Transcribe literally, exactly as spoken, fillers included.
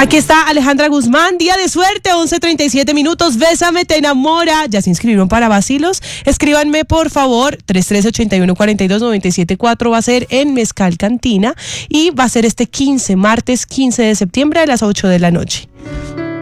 Aquí está Alejandra Guzmán, día de suerte, once treinta y siete minutos, Bésame, te enamora. ¿Ya se inscribieron para vacilos? Escríbanme por favor, tres tres ocho uno cuatro dos nueve siete cuatro, va a ser en Mezcal Cantina y va a ser este quince, martes quince de septiembre a las ocho de la noche.